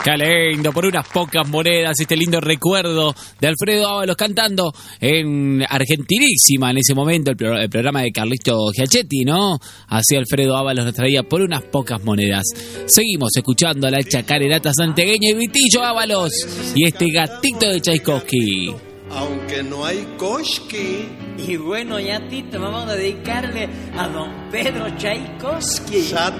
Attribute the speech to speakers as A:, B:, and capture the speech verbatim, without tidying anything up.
A: Qué lindo, por unas pocas monedas, este lindo recuerdo de Alfredo Ábalos cantando en Argentinísima en ese momento, el, pro, el programa de Carlito Giachetti, ¿no? Así Alfredo Ábalos nos traía por unas pocas monedas. Seguimos escuchando a la chacarerata santiagueña y Vitillo Ábalos y este gatito de Tchaikovsky.
B: Aunque no hay Koshki.
C: Y bueno, ya Tito, vamos a dedicarle a don Pedro Tchaikovsky.
B: Ya